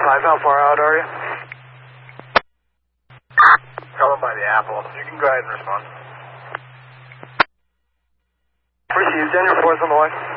how far out are you? Coming by the Apple. You can go ahead and respond. Received. Send your force on the way.